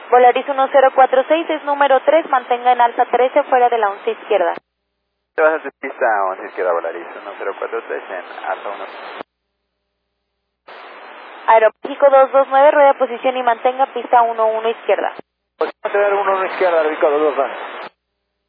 Volaris 1046 es número 3, mantenga en alza 13 fuera de la 11 izquierda. Te vas a tu pista 11 izquierda, Volaris 1046 en alta 1. Aeroméxico 229, rueda posición y mantenga pista 11 izquierda. Pues va a tener 1 izquierda, Aeroméxico 229.